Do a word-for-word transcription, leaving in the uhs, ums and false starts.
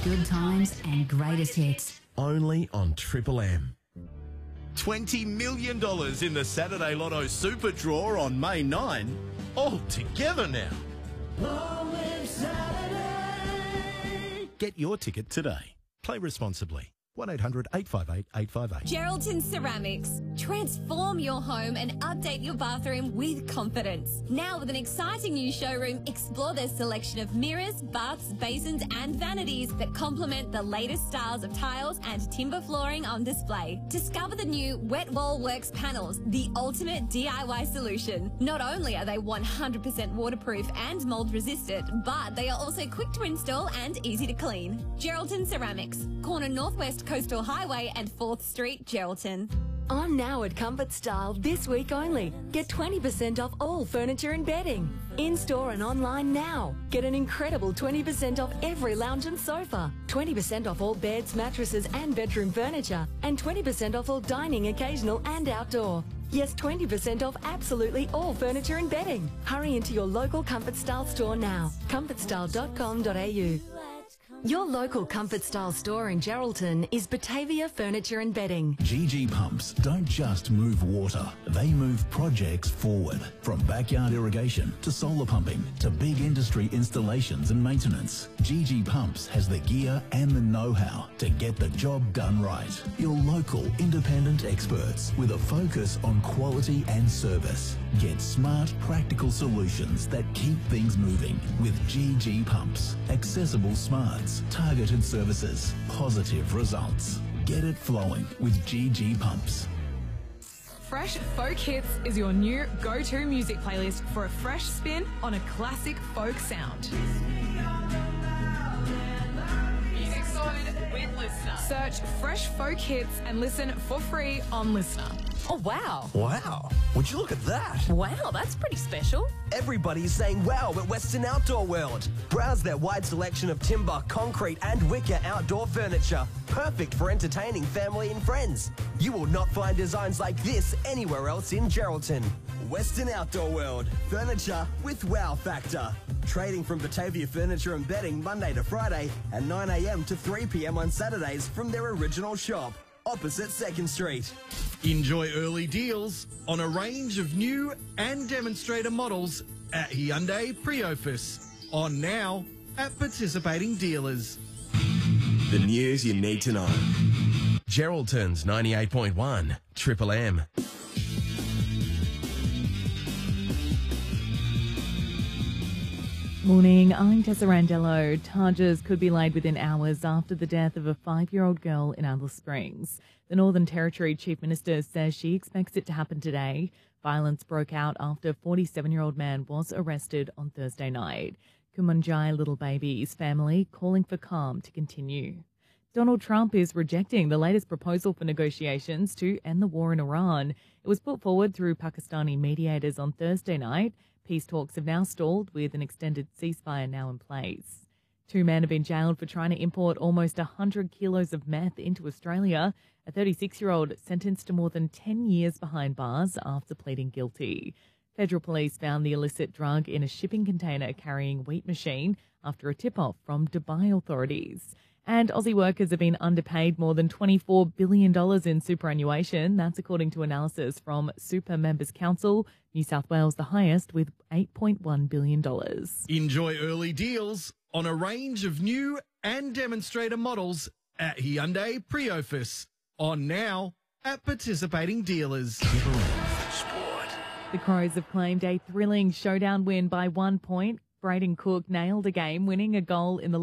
good times and greatest hits. Only on Triple M. twenty million dollars in the Saturday Lotto Super Draw on May ninth. All together now. Get your ticket today. Play responsibly. one eight hundred eight five eight eight five eight. Geraldton Ceramics. Transform your home and update your bathroom with confidence. Now with an exciting new showroom, explore their selection of mirrors, baths, basins and vanities that complement the latest styles of tiles and timber flooring on display. Discover the new Wet Wall Works panels, the ultimate D I Y solution. Not only are they one hundred percent waterproof and mold resistant, but they are also quick to install and easy to clean. Geraldton Ceramics, corner Northwest Coastal Highway and fourth Street, Geraldton. On now at Comfort Style this week only. Get twenty percent off all furniture and bedding. In-store and online now. Get an incredible twenty percent off every lounge and sofa. twenty percent off all beds, mattresses and bedroom furniture. And twenty percent off all dining, occasional and outdoor. Yes, twenty percent off absolutely all furniture and bedding. Hurry into your local Comfort Style store now. comfort style dot com dot a u. Your local Comfort Style store in Geraldton is Batavia Furniture and Bedding. G G Pumps don't just move water, they move projects forward. From backyard irrigation to solar pumping to big industry installations and maintenance, G G Pumps has the gear and the know-how to get the job done right. Your local independent experts with a focus on quality and service. Get smart, practical solutions that keep things moving with G G Pumps. Accessible smarts, targeted services, positive results. Get it flowing with G G Pumps. Fresh Folk Hits is your new go-to music playlist for a fresh spin on a classic folk sound. Music sorted with Listener. Search Fresh Folk Hits and listen for free on Listener. Oh, wow. Wow. Would you look at that? Wow, that's pretty special. Everybody is saying wow at Western Outdoor World. Browse their wide selection of timber, concrete and wicker outdoor furniture. Perfect for entertaining family and friends. You will not find designs like this anywhere else in Geraldton. Western Outdoor World. Furniture with wow factor. Trading from Batavia Furniture and Bedding Monday to Friday at nine a m to three p m on Saturdays from their original shop, opposite second Street. Enjoy early deals on a range of new and demonstrator models at Hyundai Priofus. On now at participating dealers. The news you need to know. Geraldton's ninety-eight point one, Triple M. Morning, I'm Tessa Randello. Charges could be laid within hours after the death of a five-year-old girl in Alice Springs. The Northern Territory Chief Minister says she expects it to happen today. Violence broke out after a forty-seven-year-old man was arrested on Thursday night. Kumanjai Little Baby's family calling for calm to continue. Donald Trump is rejecting the latest proposal for negotiations to end the war in Iran. It was put forward through Pakistani mediators on Thursday night. Peace talks have now stalled with an extended ceasefire now in place. Two men have been jailed for trying to import almost one hundred kilos of meth into Australia. A thirty-six-year-old sentenced to more than ten years behind bars after pleading guilty. Federal police found the illicit drug in a shipping container carrying wheat machine after a tip-off from Dubai authorities. And Aussie workers have been underpaid more than twenty-four billion dollars in superannuation. That's according to analysis from Super Members Council. New South Wales the highest with eight point one billion dollars. Enjoy early deals on a range of new and demonstrator models at Hyundai Priofus. On now at participating dealers. Sport. The Crows have claimed a thrilling showdown win by one point. Braden Cook nailed a game, winning a goal in the